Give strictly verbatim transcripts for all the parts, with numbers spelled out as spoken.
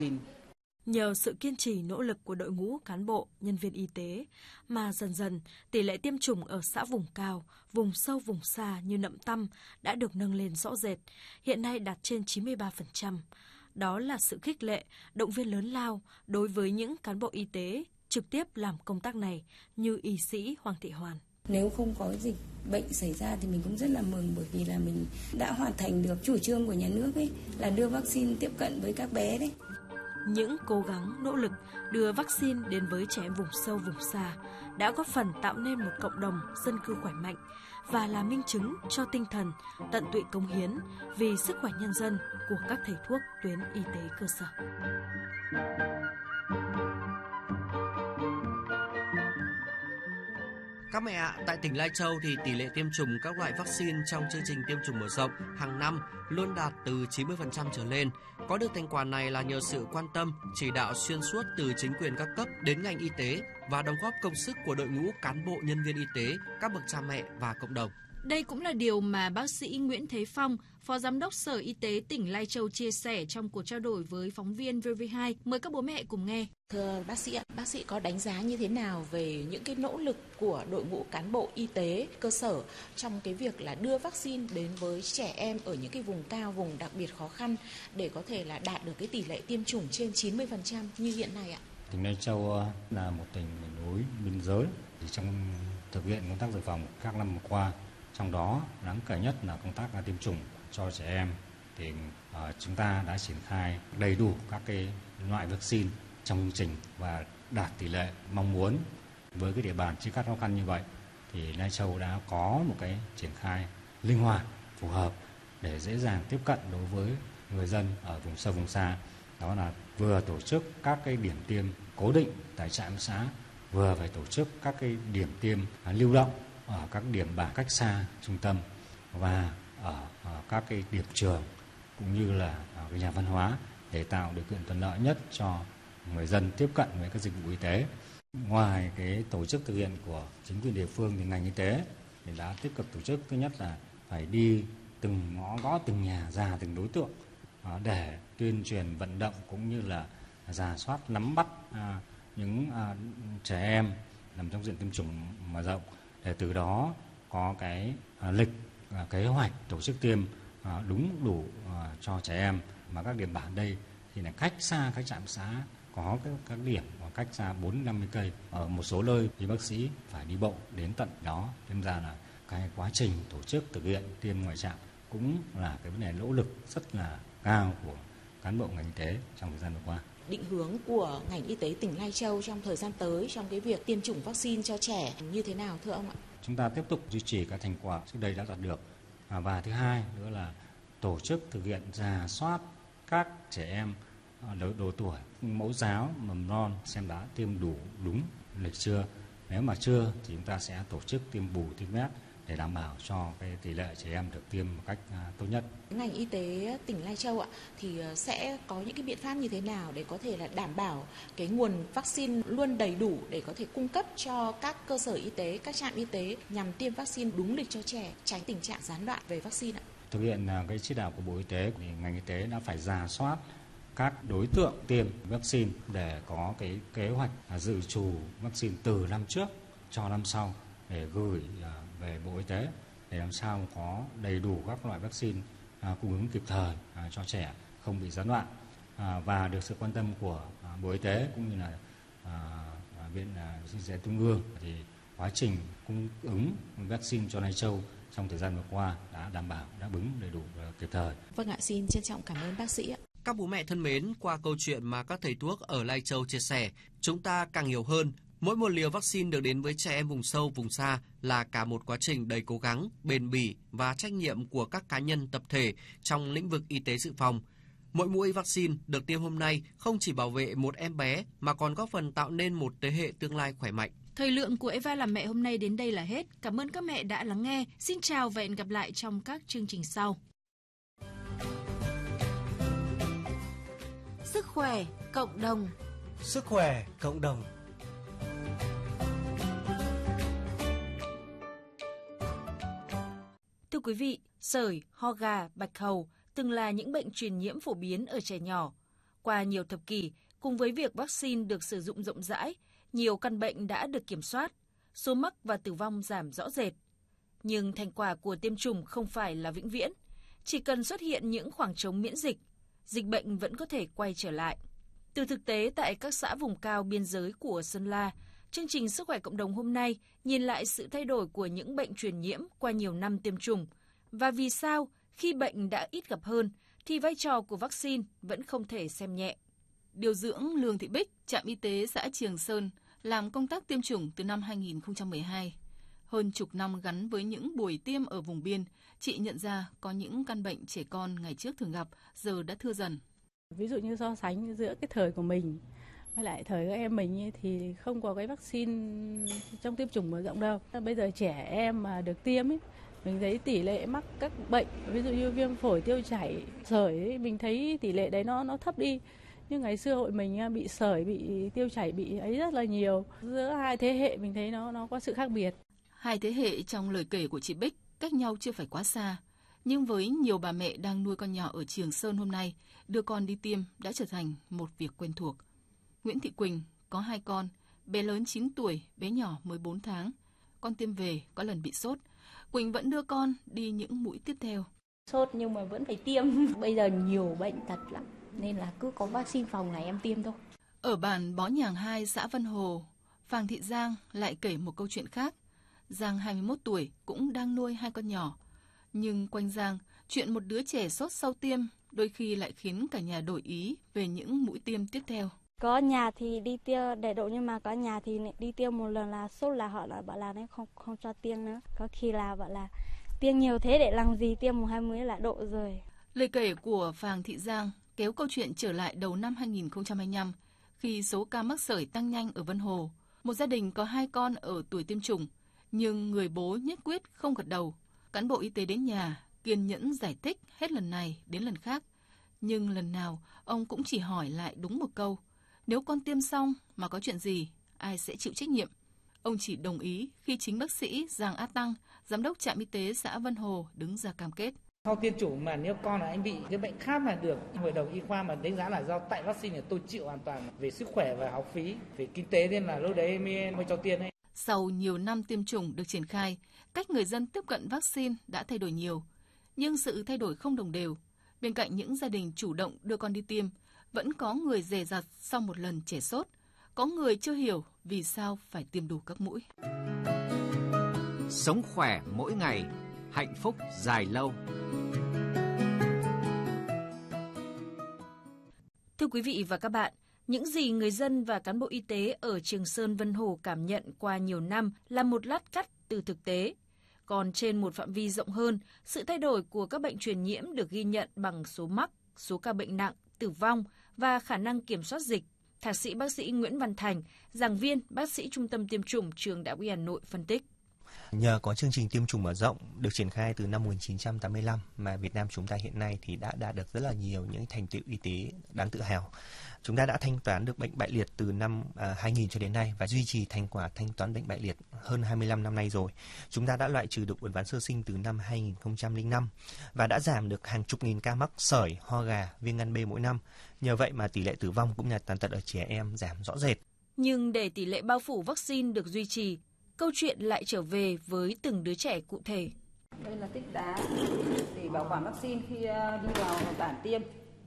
Nhờ sự kiên trì nỗ lực của đội ngũ cán bộ, nhân viên y tế mà dần dần tỷ lệ tiêm chủng ở xã vùng cao, vùng sâu vùng xa như Nậm Tăm đã được nâng lên rõ rệt, hiện nay đạt trên chín mươi ba phần trăm. Đó là sự khích lệ, động viên lớn lao đối với những cán bộ y tế trực tiếp làm công tác này như y sĩ Hoàng Thị Hoàn. Nếu không có dịch bệnh xảy ra thì mình cũng rất là mừng, bởi vì là mình đã hoàn thành được chủ trương của nhà nước ấy là đưa vaccine tiếp cận với các bé đấy. Những cố gắng, nỗ lực đưa vaccine đến với trẻ em vùng sâu, vùng xa đã góp phần tạo nên một cộng đồng dân cư khỏe mạnh và là minh chứng cho tinh thần tận tụy cống hiến vì sức khỏe nhân dân của các thầy thuốc tuyến y tế cơ sở. Các mẹ ạ, tại tỉnh Lai Châu thì tỷ lệ tiêm chủng các loại vaccine trong chương trình tiêm chủng mở rộng hàng năm luôn đạt từ chín mươi phần trăm trở lên. Có được thành quả này là nhờ sự quan tâm, chỉ đạo xuyên suốt từ chính quyền các cấp đến ngành y tế và đóng góp công sức của đội ngũ cán bộ nhân viên y tế, các bậc cha mẹ và cộng đồng. Đây cũng là điều mà bác sĩ Nguyễn Thế Phong, Phó Giám đốc Sở Y tế tỉnh Lai Châu chia sẻ trong cuộc trao đổi với phóng viên vê vê hai. Mời các bố mẹ cùng nghe. Thưa bác sĩ ạ, bác sĩ có đánh giá như thế nào về những cái nỗ lực của đội ngũ cán bộ y tế cơ sở trong cái việc là đưa vaccine đến với trẻ em ở những cái vùng cao, vùng đặc biệt khó khăn để có thể là đạt được cái tỷ lệ tiêm chủng trên chín mươi phần trăm như hiện nay ạ? Tỉnh Lai Châu là một tỉnh miền núi, biên giới. Thì trong thực hiện công tác dự phòng các năm qua, trong đó đáng kể nhất là công tác tiêm chủng cho trẻ em, thì uh, chúng ta đã triển khai đầy đủ các cái loại vaccine trong chương trình và đạt tỷ lệ mong muốn. Với cái địa bàn chia cắt khó khăn như vậy thì Lai Châu đã có một cái triển khai linh hoạt, phù hợp để dễ dàng tiếp cận đối với người dân ở vùng sâu vùng xa. Đó là vừa tổ chức các cái điểm tiêm cố định tại trạm xã, vừa phải tổ chức các cái điểm tiêm lưu động ở các điểm bản cách xa trung tâm và ở, ở các cái điểm trường cũng như là ở cái nhà văn hóa để tạo điều kiện thuận lợi nhất cho người dân tiếp cận với các dịch vụ y tế. Ngoài cái tổ chức thực hiện của chính quyền địa phương thì ngành y tế thì đã tích cực tổ chức, thứ nhất là phải đi từng ngõ gõ, từng nhà, ra từng đối tượng để tuyên truyền vận động cũng như là rà soát nắm bắt à, những à, trẻ em nằm trong diện tiêm chủng mở rộng để từ đó có cái à, lịch à, kế hoạch tổ chức tiêm à, đúng đủ à, cho trẻ em. Mà các điểm bản đây thì là cách xa các trạm xã, có các, các điểm cách xa bốn đến năm mươi cây. Ở một số nơi thì bác sĩ phải đi bộ đến tận đó. Thêm ra là cái quá trình tổ chức thực hiện tiêm ngoài trạm cũng là cái vấn đề nỗ lực rất là cao của cán bộ ngành y tế trong thời gian vừa qua. Định hướng của ngành y tế tỉnh Lai Châu trong thời gian tới trong cái việc tiêm chủng vaccine cho trẻ như thế nào thưa ông ạ? Chúng ta tiếp tục duy trì các thành quả trước đây đã đạt được. Và thứ hai nữa là tổ chức thực hiện rà soát các trẻ em độ, độ tuổi mẫu giáo, mầm non xem đã tiêm đủ đúng lịch chưa. Nếu mà chưa thì chúng ta sẽ tổ chức tiêm bù tiêm vét để đảm bảo cho cái tỷ lệ trẻ em được tiêm một cách uh, tốt nhất. Ngành y tế tỉnh Lai Châu ạ thì sẽ có những cái biện pháp như thế nào để có thể là đảm bảo cái nguồn vaccine luôn đầy đủ để có thể cung cấp cho các cơ sở y tế, các trạm y tế nhằm tiêm vaccine đúng lịch cho trẻ, tránh tình trạng gián đoạn về vaccine ạ? Thực hiện uh, cái chỉ đạo của Bộ Y tế thì ngành y tế đã phải rà soát các đối tượng tiêm vaccine để có cái kế hoạch uh, dự trù vaccine từ năm trước cho năm sau để gửi uh, về Bộ Y tế để làm sao có đầy đủ các loại vaccine à, cung ứng kịp thời à, cho trẻ, không bị gián đoạn à, và được sự quan tâm của à, Bộ Y tế cũng như là à, Viện à, Y tế Trung ương thì quá trình cung ứng vaccine cho Lai Châu trong thời gian vừa qua đã đảm bảo đáp ứng đầy đủ và kịp thời. Vâng ạ, xin trân trọng cảm ơn bác sĩ ạ. Các bố mẹ thân mến, qua câu chuyện mà các thầy thuốc ở Lai Châu chia sẻ, chúng ta càng hiểu hơn mỗi một liều vaccine được đến với trẻ em vùng sâu, vùng xa là cả một quá trình đầy cố gắng, bền bỉ và trách nhiệm của các cá nhân tập thể trong lĩnh vực y tế dự phòng. Mỗi mũi vaccine được tiêm hôm nay không chỉ bảo vệ một em bé mà còn góp phần tạo nên một thế hệ tương lai khỏe mạnh. Thời lượng của Eva làm mẹ hôm nay đến đây là hết. Cảm ơn các mẹ đã lắng nghe. Xin chào và hẹn gặp lại trong các chương trình sau. Sức khỏe cộng đồng. Sức khỏe cộng đồng. Thưa quý vị, sởi, ho gà, bạch hầu từng là những bệnh truyền nhiễm phổ biến ở trẻ nhỏ. Qua nhiều thập kỷ, cùng với việc vaccine được sử dụng rộng rãi, nhiều căn bệnh đã được kiểm soát, số mắc và tử vong giảm rõ rệt. Nhưng thành quả của tiêm chủng không phải là vĩnh viễn. Chỉ cần xuất hiện những khoảng trống miễn dịch, dịch bệnh vẫn có thể quay trở lại. Từ thực tế tại các xã vùng cao biên giới của Sơn La, chương trình Sức khỏe cộng đồng hôm nay nhìn lại sự thay đổi của những bệnh truyền nhiễm qua nhiều năm tiêm chủng và vì sao khi bệnh đã ít gặp hơn thì vai trò của vaccine vẫn không thể xem nhẹ. Điều dưỡng Lương Thị Bích, trạm y tế xã Trường Sơn, làm công tác tiêm chủng từ năm hai nghìn không trăm mười hai. Hơn chục năm gắn với những buổi tiêm ở vùng biên, chị nhận ra có những căn bệnh trẻ con ngày trước thường gặp giờ đã thưa dần. Ví dụ như so sánh giữa cái thời của mình với lại thời các em mình ấy, thì không có cái vaccine trong tiêm chủng mở rộng đâu. Bây giờ trẻ em mà được tiêm ấy, mình thấy tỷ lệ mắc các bệnh ví dụ như viêm phổi, tiêu chảy, sởi ấy, mình thấy tỷ lệ đấy nó nó thấp đi. Nhưng ngày xưa hội mình bị sởi, bị tiêu chảy, bị ấy rất là nhiều. Giữa hai thế hệ mình thấy nó nó có sự khác biệt. Hai thế hệ trong lời kể của chị Bích cách nhau chưa phải quá xa. Nhưng với nhiều bà mẹ đang nuôi con nhỏ ở Trường Sơn hôm nay, đưa con đi tiêm đã trở thành một việc quen thuộc. Nguyễn Thị Quỳnh có hai con, bé lớn chín tuổi, bé nhỏ mới bốn tháng. Con tiêm về có lần bị sốt. Quỳnh vẫn đưa con đi những mũi tiếp theo. Sốt nhưng mà vẫn phải tiêm. Bây giờ nhiều bệnh tật lắm, nên là cứ có vaccine phòng này em tiêm thôi. Ở bản Bó Nhàng hai, xã Vân Hồ, Phàng Thị Giang lại kể một câu chuyện khác. Giang hai mươi mốt tuổi cũng đang nuôi hai con nhỏ. Nhưng quanh Giang, chuyện một đứa trẻ sốt sau tiêm đôi khi lại khiến cả nhà đổi ý về những mũi tiêm tiếp theo. Có nhà thì đi tiêm đầy đủ nhưng mà có nhà thì đi tiêm một lần là sốt là họ lại bảo là đấy không không cho tiêm nữa. Có khi là bảo là tiêm nhiều thế để làm gì, tiêm một hai mũi là độ rồi. Lời kể của Phàng Thị Giang kéo câu chuyện trở lại đầu năm hai nghìn không trăm hai mươi lăm khi số ca mắc sởi tăng nhanh ở Vân Hồ. Một gia đình có hai con ở tuổi tiêm chủng nhưng người bố nhất quyết không gật đầu. Cán bộ y tế đến nhà kiên nhẫn giải thích hết lần này đến lần khác. Nhưng lần nào ông cũng chỉ hỏi lại đúng một câu. Nếu con tiêm xong mà có chuyện gì, ai sẽ chịu trách nhiệm? Ông chỉ đồng ý khi chính bác sĩ Giàng A Tăng, giám đốc trạm y tế xã Vân Hồ đứng ra cam kết. Sau tiêm chủng mà nếu con là anh bị cái bệnh khác là được, hội đồng y khoa mà đánh giá là do tại vaccine thì tôi chịu hoàn toàn về sức khỏe và học phí, về kinh tế nên là lúc đấy mới, mới cho tiêm ấy. Sau nhiều năm tiêm chủng được triển khai, cách người dân tiếp cận vaccine đã thay đổi nhiều. Nhưng sự thay đổi không đồng đều. Bên cạnh những gia đình chủ động đưa con đi tiêm, vẫn có người dè dặt sau một lần trẻ sốt. Có người chưa hiểu vì sao phải tiêm đủ các mũi. Sống khỏe mỗi ngày, hạnh phúc dài lâu. Thưa quý vị và các bạn, những gì người dân và cán bộ y tế ở Trường Sơn Vân Hồ cảm nhận qua nhiều năm là một lát cắt từ thực tế. Còn trên một phạm vi rộng hơn, sự thay đổi của các bệnh truyền nhiễm được ghi nhận bằng số mắc, số ca bệnh nặng, tử vong và khả năng kiểm soát dịch. Thạc sĩ bác sĩ Nguyễn Văn Thành, giảng viên, bác sĩ Trung tâm Tiêm chủng Trường Đại học Y Hà Nội phân tích. Nhờ có chương trình tiêm chủng mở rộng được triển khai từ năm một nghìn chín trăm tám mươi lăm mà Việt Nam chúng ta hiện nay thì đã đạt được rất là nhiều những thành tựu y tế đáng tự hào. Chúng ta đã thanh toán được bệnh bại liệt từ năm à, hai nghìn cho đến nay và duy trì thành quả thanh toán bệnh bại liệt hơn hai mươi lăm năm nay rồi. Chúng ta đã loại trừ được uốn ván sơ sinh từ năm hai nghìn không trăm lẻ năm và đã giảm được hàng chục nghìn ca mắc sởi, ho gà, viêm gan B mỗi năm. Nhờ vậy mà tỷ lệ tử vong cũng như tàn tật ở trẻ em giảm rõ rệt. Nhưng để tỷ lệ bao phủ vaccine được duy trì, câu chuyện lại trở về với từng đứa trẻ cụ thể. Đây là tích đá để bảo quản vaccine khi đi vào bản tiêm.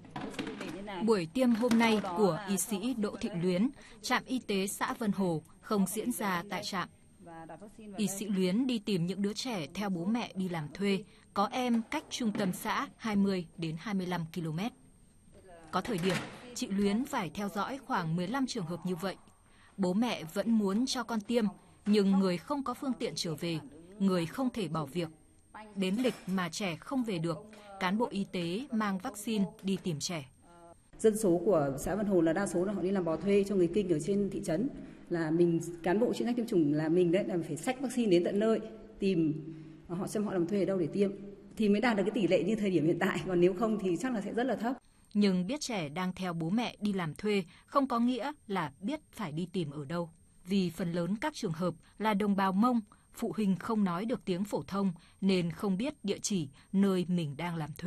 Buổi tiêm hôm nay của y sĩ Đỗ Thị Luyến, trạm y tế xã Vân Hồ không diễn ra tại trạm. Y sĩ Luyến đi tìm những đứa trẻ theo bố mẹ đi làm thuê, có em cách trung tâm xã hai mươi đến hai mươi lăm ki lô mét. Có thời điểm, chị Luyến phải theo dõi khoảng mười lăm trường hợp như vậy. Bố mẹ vẫn muốn cho con tiêm, nhưng người không có phương tiện trở về, người không thể bỏ việc. Đến lịch mà trẻ không về được, cán bộ y tế mang vaccine đi tìm trẻ. Dân số của xã Vân Hồ là đa số là họ đi làm bò thuê cho người kinh ở trên thị trấn. Là mình, cán bộ chuyên trách tiêm chủng là mình đấy, là phải xách vaccine đến tận nơi, tìm họ xem họ làm thuê ở đâu để tiêm. Thì mới đạt được cái tỷ lệ như thời điểm hiện tại, còn nếu không thì chắc là sẽ rất là thấp. Nhưng biết trẻ đang theo bố mẹ đi làm thuê không có nghĩa là biết phải đi tìm ở đâu. Vì phần lớn các trường hợp là đồng bào Mông, phụ huynh không nói được tiếng phổ thông nên không biết địa chỉ nơi mình đang làm thuê.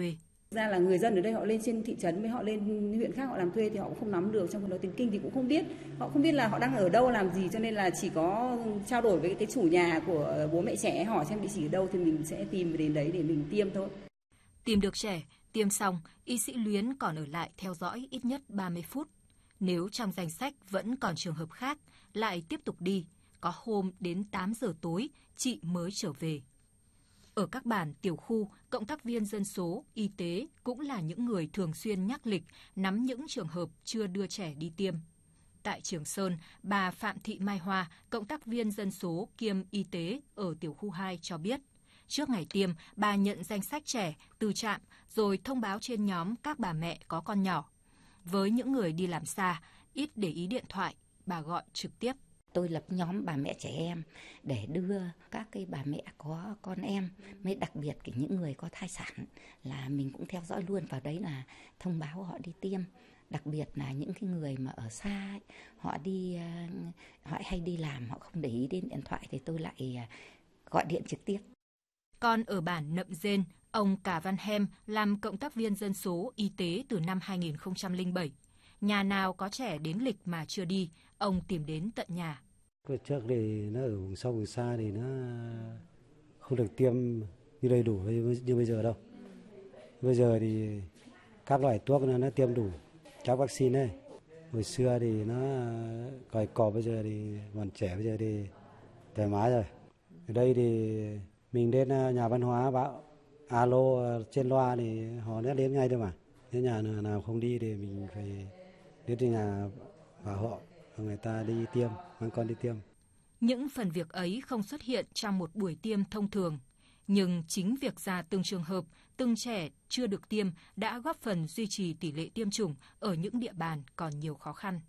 Ra là người dân ở đây họ lên trên thị trấn với họ lên huyện khác họ làm thuê thì họ cũng không nắm được, trong đó tiếng Kinh thì cũng không biết, họ không biết là họ đang ở đâu làm gì, cho nên là chỉ có trao đổi với cái chủ nhà của bố mẹ trẻ, hỏi xem địa chỉ ở đâu thì mình sẽ tìm đến đấy để mình tiêm thôi. Tìm được trẻ, tiêm xong, y sĩ Luyến còn ở lại theo dõi ít nhất ba mươi phút. Nếu trong danh sách vẫn còn trường hợp khác, lại tiếp tục đi. Có hôm đến tám giờ tối, chị mới trở về. Ở các bản tiểu khu, cộng tác viên dân số, y tế cũng là những người thường xuyên nhắc lịch, nắm những trường hợp chưa đưa trẻ đi tiêm. Tại Trường Sơn, bà Phạm Thị Mai Hoa, cộng tác viên dân số kiêm y tế ở tiểu khu hai cho biết, trước ngày tiêm, bà nhận danh sách trẻ từ trạm rồi thông báo trên nhóm các bà mẹ có con nhỏ. Với những người đi làm xa, ít để ý điện thoại, bà gọi trực tiếp. Tôi lập nhóm bà mẹ trẻ em để đưa các cái bà mẹ có con em, mới đặc biệt cái những người có thai sản là mình cũng theo dõi luôn vào đấy là thông báo họ đi tiêm. Đặc biệt là những cái người mà ở xa ấy, họ đi họ hay đi làm, họ không để ý đến điện thoại thì tôi lại gọi điện trực tiếp. Còn ở bản Nậm Dên, ông Cả Văn Hem làm cộng tác viên dân số y tế từ năm hai nghìn không trăm lẻ bảy. Nhà nào có trẻ đến lịch mà chưa đi, ông tìm đến tận nhà. Trước thì nó ở vùng sâu vùng xa thì nó không được tiêm như đầy đủ như bây giờ đâu. Bây giờ thì các loại thuốc nó, nó tiêm đủ các vaccine này. Hồi xưa thì nó còi cò, bây giờ thì bọn trẻ bây giờ thì thoải mái rồi. Ở đây thì mình đến nhà văn hóa báo alo trên loa thì họ đã đến ngay thôi mà. Nếu nhà nào không đi thì mình phải đến từ nhà bà họ, người ta đi tiêm, mang con đi tiêm. Những phần việc ấy không xuất hiện trong một buổi tiêm thông thường. Nhưng chính việc ra từng trường hợp, từng trẻ chưa được tiêm đã góp phần duy trì tỷ lệ tiêm chủng ở những địa bàn còn nhiều khó khăn.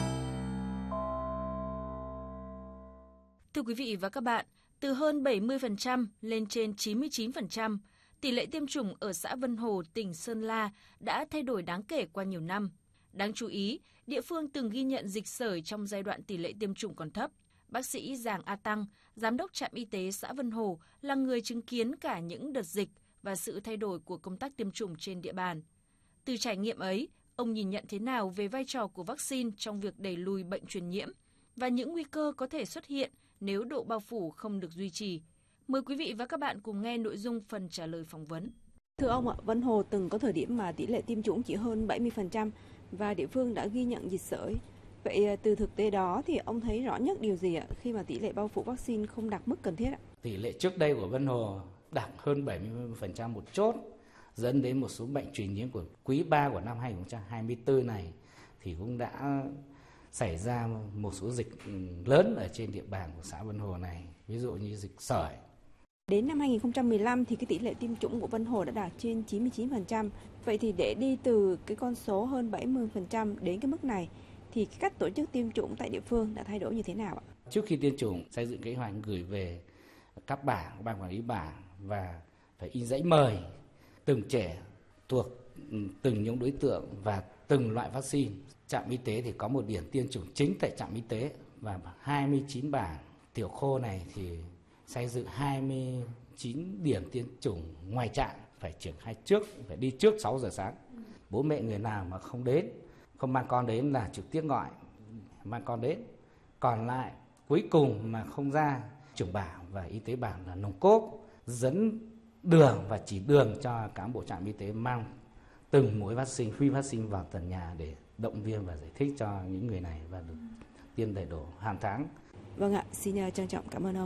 Thưa quý vị và các bạn, từ hơn bảy mươi phần trăm lên trên chín mươi chín phần trăm, tỷ lệ tiêm chủng ở xã Vân Hồ, tỉnh Sơn La đã thay đổi đáng kể qua nhiều năm. Đáng chú ý, địa phương từng ghi nhận dịch sởi trong giai đoạn tỷ lệ tiêm chủng còn thấp. Bác sĩ Giàng A Tăng, giám đốc trạm y tế xã Vân Hồ, là người chứng kiến cả những đợt dịch và sự thay đổi của công tác tiêm chủng trên địa bàn. Từ trải nghiệm ấy, ông nhìn nhận thế nào về vai trò của vaccine trong việc đẩy lùi bệnh truyền nhiễm và những nguy cơ có thể xuất hiện nếu độ bao phủ không được duy trì? Mời quý vị và các bạn cùng nghe nội dung phần trả lời phỏng vấn. Thưa ông ạ, Vân Hồ từng có thời điểm mà tỷ lệ tiêm chủng chỉ hơn bảy mươi phần trăm và địa phương đã ghi nhận dịch sởi. Vậy từ thực tế đó thì ông thấy rõ nhất điều gì ạ khi mà tỷ lệ bao phủ vaccine không đạt mức cần thiết ạ? Tỷ lệ trước đây của Vân Hồ đạt hơn bảy mươi phần trăm một chốt, dẫn đến một số bệnh truyền nhiễm của quý ba của năm hai nghìn không trăm hai mươi tư này thì cũng đã xảy ra một số dịch lớn ở trên địa bàn của xã Vân Hồ này, ví dụ như dịch sởi. Đến năm hai nghìn không trăm mười lăm thì cái tỷ lệ tiêm chủng của Vân Hồ đã đạt trên chín mươi chín phần trăm. Vậy thì để đi từ cái con số hơn bảy mươi phần trăm đến cái mức này thì cách tổ chức tiêm chủng tại địa phương đã thay đổi như thế nào ạ? Trước khi tiêm chủng, xây dựng kế hoạch gửi về các bảng, ban quản lý bảng và phải in giấy mời từng trẻ thuộc từng những đối tượng và từng loại vaccine. Trạm y tế thì có một điểm tiêm chủng chính tại trạm y tế và hai mươi chín bảng. Tiểu khu này thì xây dựng hai mươi chín điểm tiêm chủng ngoài trạm, phải triển khai trước, phải đi trước sáu giờ sáng. Bố mẹ người nào mà không đến, không mang con đến là trực tiếp gọi, mang con đến. Còn lại cuối cùng mà không ra, trưởng bảng và y tế bảng là nòng cốt, dẫn đường và chỉ đường cho cán bộ trạm y tế mang từng mũi vaccine, free vaccine vào tận nhà để động viên và giải thích cho những người này và được tiêm đầy đủ hàng tháng. Vâng ạ, xin trân trọng cảm ơn ông.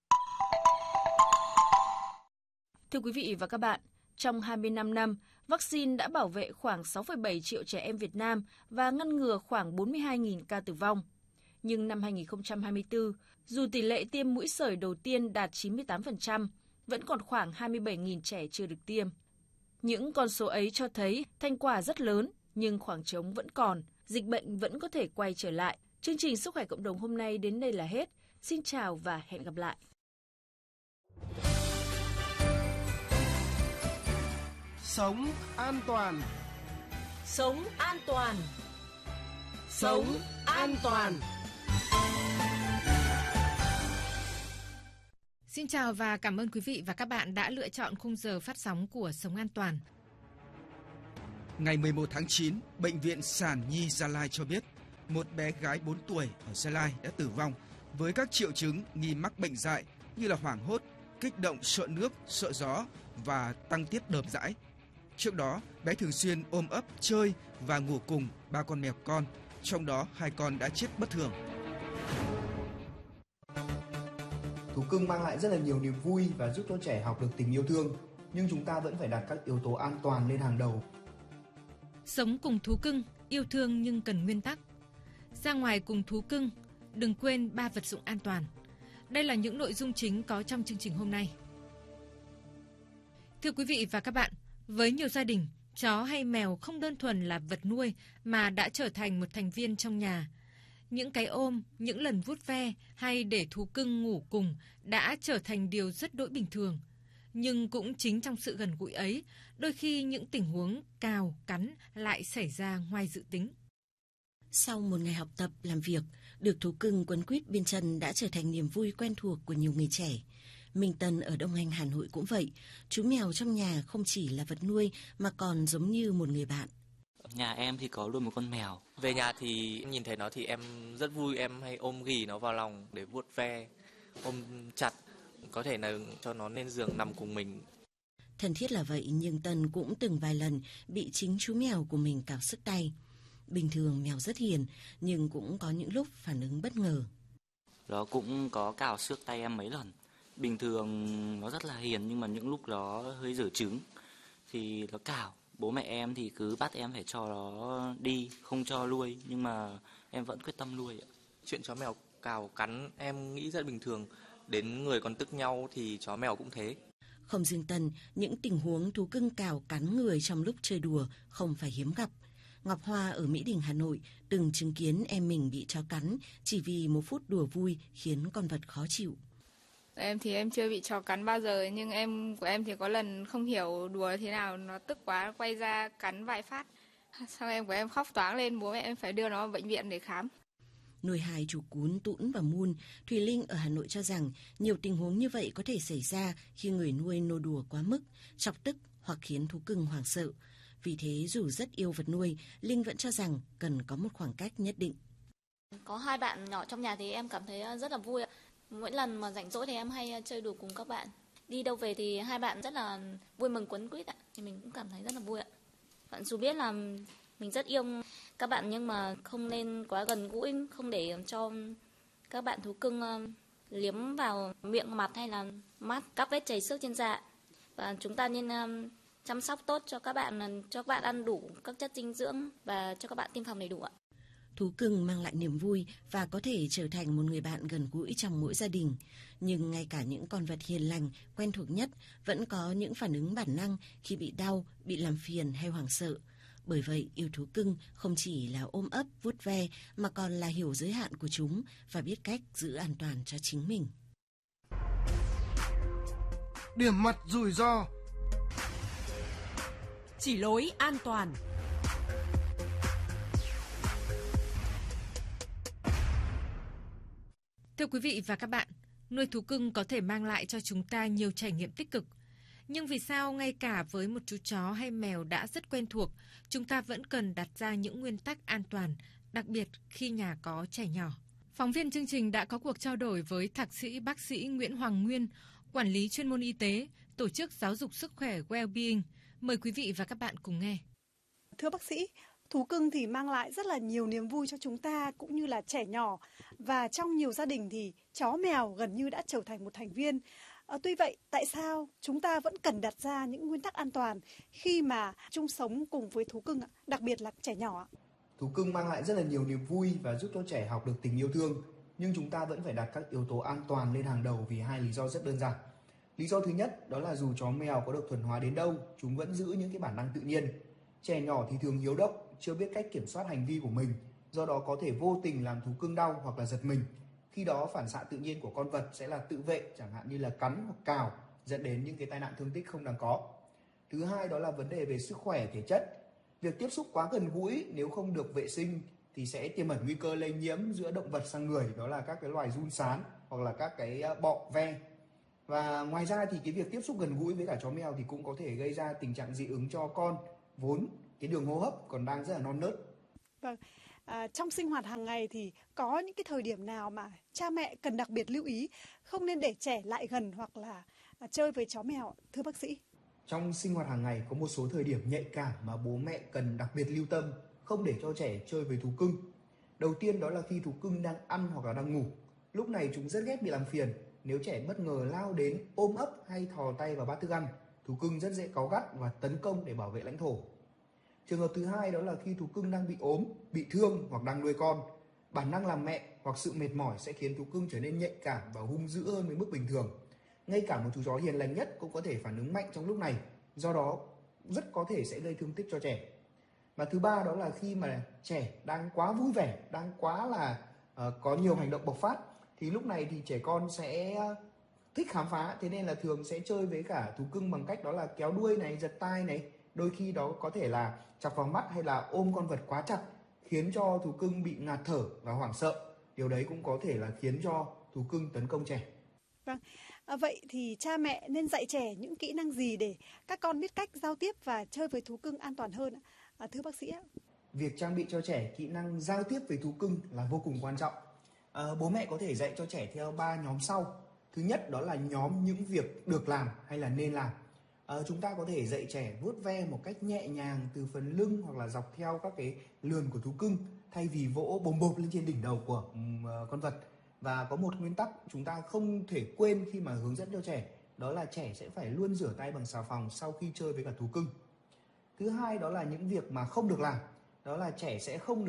Thưa quý vị và các bạn, trong hai mươi lăm năm, vaccine đã bảo vệ khoảng sáu phẩy bảy triệu trẻ em Việt Nam và ngăn ngừa khoảng bốn mươi hai nghìn ca tử vong. Nhưng năm hai nghìn không trăm hai mươi tư, dù tỷ lệ tiêm mũi sởi đầu tiên đạt chín mươi tám phần trăm, vẫn còn khoảng hai mươi bảy nghìn trẻ chưa được tiêm. Những con số ấy cho thấy thành quả rất lớn, nhưng khoảng trống vẫn còn, dịch bệnh vẫn có thể quay trở lại. Chương trình Sức khỏe cộng đồng hôm nay đến đây là hết. Xin chào và hẹn gặp lại. Sống an toàn. Sống an toàn. Sống an toàn. Xin chào và cảm ơn quý vị và các bạn đã lựa chọn khung giờ phát sóng của Sống An Toàn. Ngày mười một tháng chín, Bệnh viện Sản Nhi Gia Lai cho biết một bé gái bốn tuổi ở Gia Lai đã tử vong với các triệu chứng nghi mắc bệnh dại như là hoảng hốt, kích động sợ nước, sợ gió và tăng tiết đờm dãi. Trước đó, bé thường xuyên ôm ấp, chơi và ngủ cùng ba con mèo con, trong đó hai con đã chết bất thường. Thú cưng mang lại rất là nhiều niềm vui và giúp cho trẻ học được tình yêu thương, nhưng chúng ta vẫn phải đặt các yếu tố an toàn lên hàng đầu. Sống cùng thú cưng, yêu thương nhưng cần nguyên tắc. Ra ngoài cùng thú cưng, đừng quên ba vật dụng an toàn. Đây là những nội dung chính có trong chương trình hôm nay. Thưa quý vị và các bạn, với nhiều gia đình, chó hay mèo không đơn thuần là vật nuôi mà đã trở thành một thành viên trong nhà. Những cái ôm, những lần vuốt ve hay để thú cưng ngủ cùng đã trở thành điều rất đỗi bình thường. Nhưng cũng chính trong sự gần gũi ấy, đôi khi những tình huống cào, cắn lại xảy ra ngoài dự tính. Sau một ngày học tập, làm việc, được thú cưng quấn quýt bên chân đã trở thành niềm vui quen thuộc của nhiều người trẻ. Minh Tân ở Đông Anh, Hà Nội cũng vậy. Chú mèo trong nhà không chỉ là vật nuôi mà còn giống như một người bạn. Nhà em thì có luôn một con mèo. Về nhà thì nhìn thấy nó thì em rất vui, em hay ôm ghì nó vào lòng để vuốt ve, ôm chặt, có thể là cho nó lên giường nằm cùng mình. Thân thiết là vậy nhưng Tân cũng từng vài lần bị chính chú mèo của mình cào sức tay. Bình thường mèo rất hiền nhưng cũng có những lúc phản ứng bất ngờ. Nó cũng có cào xước tay em mấy lần. Bình thường nó rất là hiền nhưng mà những lúc nó hơi dở trứng thì nó cào. Bố mẹ em thì cứ bắt em phải cho nó đi, không cho nuôi, nhưng mà em vẫn quyết tâm nuôi. Chuyện chó mèo cào cắn em nghĩ rất bình thường, đến người còn tức nhau thì chó mèo cũng thế. Không riêng Tân, những tình huống thú cưng cào cắn người trong lúc chơi đùa không phải hiếm gặp. Ngọc Hoa ở Mỹ Đình, Hà Nội từng chứng kiến em mình bị chó cắn chỉ vì một phút đùa vui khiến con vật khó chịu. Em thì em chưa bị chó cắn bao giờ, nhưng em của em thì có lần không hiểu đùa thế nào, nó tức quá quay ra cắn vài phát. Xong em của em khóc toáng lên, bố mẹ em phải đưa nó vào bệnh viện để khám. Nuôi hai chú cún Tũn và Mun, Thùy Linh ở Hà Nội cho rằng nhiều tình huống như vậy có thể xảy ra khi người nuôi nô đùa quá mức, chọc tức hoặc khiến thú cưng hoảng sợ. Vì thế dù rất yêu vật nuôi, Linh vẫn cho rằng cần có một khoảng cách nhất định. Có hai bạn nhỏ trong nhà thì em cảm thấy rất là vui ạ. Mỗi lần mà rảnh rỗi thì em hay chơi đùa cùng các bạn. Đi đâu về thì hai bạn rất là vui mừng quấn quýt ạ. Thì mình cũng cảm thấy rất là vui ạ. Bạn dù biết là mình rất yêu các bạn nhưng mà không nên quá gần gũi, không để cho các bạn thú cưng liếm vào miệng, mặt hay là mắt, các vết chảy xước trên da. Và chúng ta nên chăm sóc tốt cho các bạn, cho các bạn ăn đủ các chất dinh dưỡng và cho các bạn tiêm phòng đầy đủ ạ. Thú cưng mang lại niềm vui và có thể trở thành một người bạn gần gũi trong mỗi gia đình. Nhưng ngay cả những con vật hiền lành, quen thuộc nhất vẫn có những phản ứng bản năng khi bị đau, bị làm phiền hay hoảng sợ. Bởi vậy, yêu thú cưng không chỉ là ôm ấp, vuốt ve mà còn là hiểu giới hạn của chúng và biết cách giữ an toàn cho chính mình. Điểm mặt rủi ro. Chỉ lối an toàn. Thưa quý vị và các bạn, nuôi thú cưng có thể mang lại cho chúng ta nhiều trải nghiệm tích cực. Nhưng vì sao ngay cả với một chú chó hay mèo đã rất quen thuộc, chúng ta vẫn cần đặt ra những nguyên tắc an toàn, đặc biệt khi nhà có trẻ nhỏ? Phóng viên chương trình đã có cuộc trao đổi với Thạc sĩ bác sĩ Nguyễn Hoàng Nguyên, quản lý chuyên môn y tế, Tổ chức Giáo dục Sức khỏe Wellbeing. Mời quý vị và các bạn cùng nghe. Thưa bác sĩ, thú cưng thì mang lại rất là nhiều niềm vui cho chúng ta cũng như là trẻ nhỏ. Và trong nhiều gia đình thì chó mèo gần như đã trở thành một thành viên. À, tuy vậy, tại sao chúng ta vẫn cần đặt ra những nguyên tắc an toàn khi mà chung sống cùng với thú cưng, đặc biệt là trẻ nhỏ? Thú cưng mang lại rất là nhiều niềm vui và giúp cho trẻ học được tình yêu thương. Nhưng chúng ta vẫn phải đặt các yếu tố an toàn lên hàng đầu vì hai lý do rất đơn giản. Lý do thứ nhất đó là dù chó mèo có được thuần hóa đến đâu, chúng vẫn giữ những cái bản năng tự nhiên. Trẻ nhỏ thì thường hiếu đốc, chưa biết cách kiểm soát hành vi của mình, do đó có thể vô tình làm thú cưng đau hoặc là giật mình. Khi đó phản xạ tự nhiên của con vật sẽ là tự vệ, chẳng hạn như là cắn hoặc cào, dẫn đến những cái tai nạn thương tích không đáng có. Thứ hai đó là vấn đề về sức khỏe thể chất. Việc tiếp xúc quá gần gũi nếu không được vệ sinh thì sẽ tiềm ẩn nguy cơ lây nhiễm giữa động vật sang người, đó là các cái loài giun sán hoặc là các cái bọ ve. Và ngoài ra thì cái việc tiếp xúc gần gũi với cả chó mèo thì cũng có thể gây ra tình trạng dị ứng cho con, vốn cái đường hô hấp còn đang rất là non nớt. Vâng. À, trong sinh hoạt hàng ngày thì có những cái thời điểm nào mà cha mẹ cần đặc biệt lưu ý, không nên để trẻ lại gần hoặc là à, chơi với chó mèo, thưa bác sĩ? Trong sinh hoạt hàng ngày có một số thời điểm nhạy cảm mà bố mẹ cần đặc biệt lưu tâm, không để cho trẻ chơi với thú cưng. Đầu tiên đó là khi thú cưng đang ăn hoặc là đang ngủ. Lúc này chúng rất ghét bị làm phiền. Nếu trẻ bất ngờ lao đến ôm ấp hay thò tay vào bát thức ăn, thú cưng rất dễ cáu gắt và tấn công để bảo vệ lãnh thổ. Trường hợp thứ hai đó là khi thú cưng đang bị ốm, bị thương hoặc đang nuôi con. Bản năng làm mẹ hoặc sự mệt mỏi sẽ khiến thú cưng trở nên nhạy cảm và hung dữ hơn với mức bình thường. Ngay cả một chú chó hiền lành nhất cũng có thể phản ứng mạnh trong lúc này, do đó rất có thể sẽ gây thương tích cho trẻ. Và thứ ba đó là khi mà trẻ đang quá vui vẻ, đang quá là uh, có nhiều hành động bộc phát, thì lúc này thì trẻ con sẽ thích khám phá, thế nên là thường sẽ chơi với cả thú cưng bằng cách đó là kéo đuôi này, giật tai này, đôi khi đó có thể là chọc vào mắt hay là ôm con vật quá chặt, khiến cho thú cưng bị ngạt thở và hoảng sợ. Điều đấy cũng có thể là khiến cho thú cưng tấn công trẻ. Vâng, à, vậy thì cha mẹ nên dạy trẻ những kỹ năng gì để các con biết cách giao tiếp và chơi với thú cưng an toàn hơn, à, thưa bác sĩ ạ? Việc trang bị cho trẻ kỹ năng giao tiếp với thú cưng là vô cùng quan trọng. À, bố mẹ có thể dạy cho trẻ theo ba nhóm sau. Thứ nhất đó là nhóm những việc được làm hay là nên làm. À, chúng ta có thể dạy trẻ vuốt ve một cách nhẹ nhàng từ phần lưng hoặc là dọc theo các cái lườn của thú cưng, thay vì vỗ bồm bộp lên trên đỉnh đầu của um, con vật. Và có một nguyên tắc chúng ta không thể quên khi mà hướng dẫn cho trẻ, đó là trẻ sẽ phải luôn rửa tay bằng xà phòng sau khi chơi với cả thú cưng. Thứ hai đó là những việc mà không được làm, đó là trẻ sẽ không được